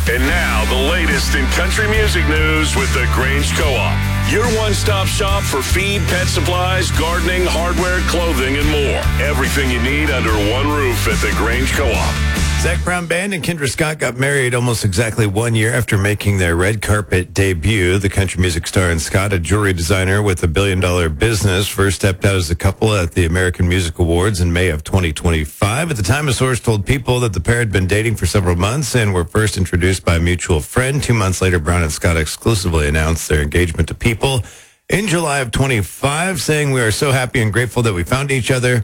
And now, the latest in country music news with the Grange Co-op. Your one-stop shop for feed, pet supplies, gardening, hardware, clothing, and more. Everything you need under one roof at the Grange Co-op. Zac Brown Band and Kendra Scott got married almost exactly 1 year after making their red carpet debut. The country music star and Scott, a jewelry designer with $1 billion business, first stepped out as a couple at the American Music Awards in May of 2025. At the time, a source told People that the pair had been dating for several months and were first introduced by a mutual friend. 2 months later, Brown and Scott exclusively announced their engagement to People in July of 25, saying, "We are so happy and grateful that we found each other."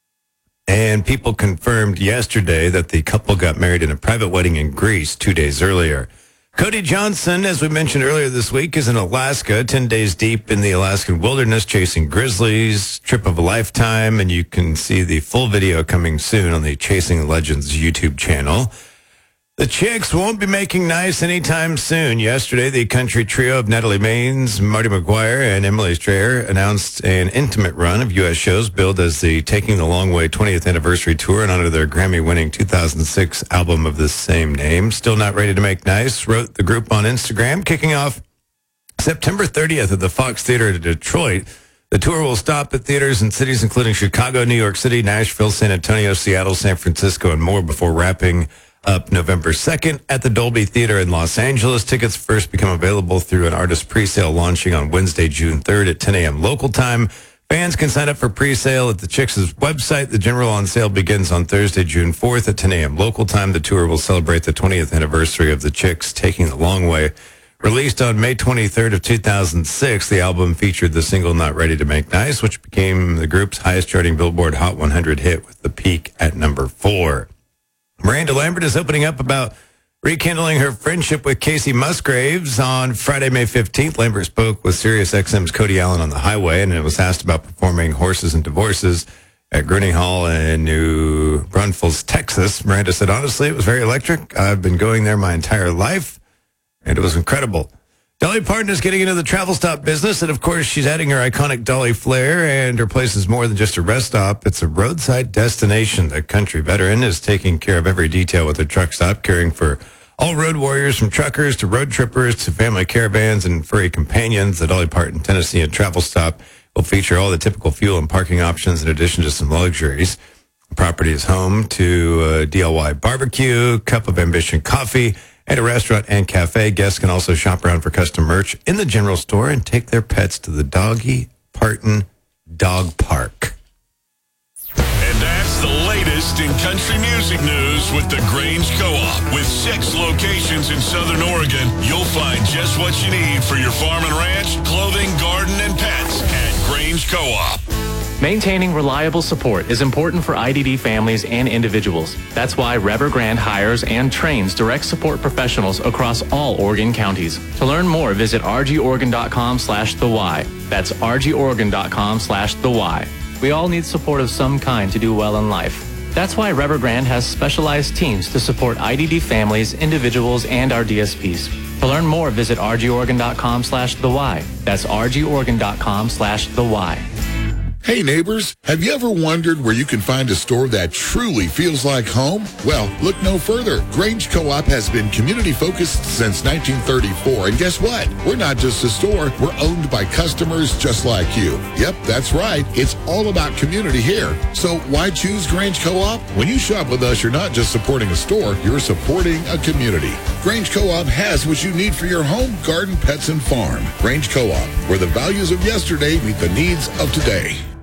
And People confirmed yesterday that the couple got married in a private wedding in Greece 2 days earlier. Cody Johnson, as we mentioned earlier this week, is in Alaska, 10 days deep in the Alaskan wilderness, chasing grizzlies, trip of a lifetime. And you can see the full video coming soon on the Chasing Legends YouTube channel. The Chicks won't be making nice anytime soon. Yesterday, the country trio of Natalie Maines, Marty McGuire, and Emily Strayer announced an intimate run of U.S. shows billed as the Taking the Long Way 20th Anniversary Tour in honor of their Grammy-winning 2006 album of the same name. Still not ready to make nice, wrote the group on Instagram, kicking off September 30th at the Fox Theater in Detroit. The tour will stop at theaters in cities including Chicago, New York City, Nashville, San Antonio, Seattle, San Francisco, and more before wrapping up November 2nd at the Dolby Theater in Los Angeles. Tickets first become available through an artist presale launching on Wednesday, June 3rd at 10 a.m. local time. Fans can sign up for presale at the Chicks' website. The general on sale begins on Thursday, June 4th at 10 a.m. local time. The tour will celebrate the 20th anniversary of the Chicks Taking the Long Way. Released on May 23rd of 2006, the album featured the single Not Ready to Make Nice, which became the group's highest charting Billboard Hot 100 hit with the peak at number 4. Miranda Lambert is opening up about rekindling her friendship with Casey Musgraves. On Friday, May 15th, Lambert spoke with SiriusXM's Cody Allen on the highway, and it was asked about performing Horses and Divorces at Gurney Hall in New Braunfels, Texas. Miranda said, "Honestly, it was very electric. I've been going there my entire life, and it was incredible." Dolly Parton is getting into the travel stop business, and of course, she's adding her iconic Dolly flair, and her place is more than just a rest stop. It's a roadside destination. The country veteran is taking care of every detail with her truck stop, caring for all road warriors, from truckers to road trippers to family caravans and furry companions. The Dolly Parton Tennessee and travel stop will feature all the typical fuel and parking options in addition to some luxuries. The property is home to DLY Barbecue, Cup of Ambition Coffee, and a restaurant and cafe. Guests can also shop around for custom merch in the general store and take their pets to the Dolly Parton Dog Park. And that's the latest in country music news with the Grange Co-op. With 6 locations in Southern Oregon, you'll find just what you need for your farm and ranch, clothing, garden, and pets at Grange Co-op. Maintaining reliable support is important for IDD families and individuals. That's why Evergrande hires and trains direct support professionals across all Oregon counties. To learn more, visit rgoregon.com/thewhy. That's rgoregon.com/thewhy. We all need support of some kind to do well in life. That's why Evergrande has specialized teams to support IDD families, individuals, and our DSPs. To learn more, visit rgoregon.com/thewhy. That's rgoregon.com/thewhy. Hey neighbors, have you ever wondered where you can find a store that truly feels like home? Well, look no further. Grange Co-op has been community focused since 1934, and guess what? We're not just a store, we're owned by customers just like you. Yep, that's right. It's all about community here. So why choose Grange Co-op? When you shop with us, you're not just supporting a store, you're supporting a community. Grange Co-op has what you need for your home, garden, pets, and farm. Grange Co-op, where the values of yesterday meet the needs of today.